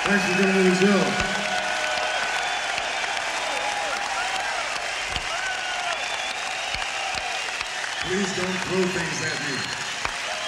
Thanks for coming to the show. Please don't throw things at me.